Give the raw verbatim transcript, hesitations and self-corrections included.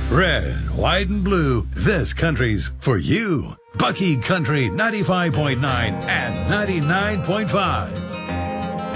Red, white, and blue. This country's for you. Bucky Country ninety-five point nine and ninety-nine point five.